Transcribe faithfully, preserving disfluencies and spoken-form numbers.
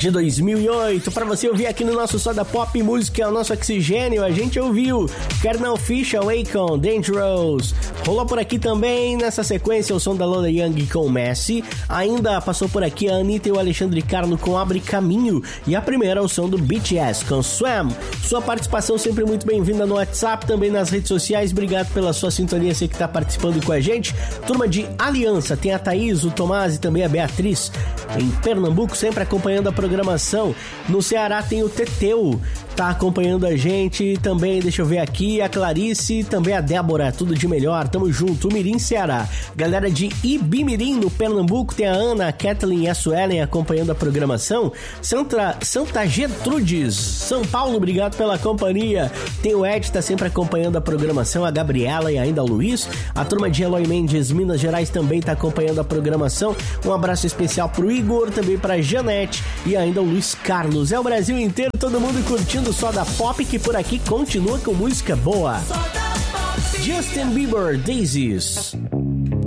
de dois mil e oito. Pra você ouvir aqui no nosso Soda Pop Música, é o nosso oxigênio. A gente ouviu Kernel Fish, Awakon, Dangerous. Rolou por aqui também, nessa sequência, o som da Lola Young com Messi. Ainda passou por aqui a Anitta e o Alexandre Carlo com Abre Caminho. E a primeira, o som do B T S com Swam. Sua participação sempre muito bem-vinda no WhatsApp, também nas redes sociais. Obrigado pela sua sintonia, você que tá participando com a gente. Turma de Aliança, tem a Thaís, o Tomás e também a Beatriz. Em Pernambuco, sempre acompanhando a programação. No Ceará tem o Teteu, tá acompanhando a gente também. Deixa eu ver aqui, a Clarice, também a Débora, tudo de melhor, tamo junto. O Mirim, Ceará. Galera de Ibimirim, no Pernambuco, tem a Ana, a Kathleen e a Suelen acompanhando a programação. Santa, Santa Gertrudes, São Paulo, obrigado pela companhia. Tem o Ed, tá sempre acompanhando a programação, a Gabriela e ainda o Luiz. A turma de Eloy Mendes, Minas Gerais, também tá acompanhando a programação. Um abraço especial pro Igor, também pra Janete e ainda o Luiz Carlos. É o Brasil inteiro, todo mundo curtindo Soda Pop, que por aqui continua com música boa. Justin Bieber, Daisies.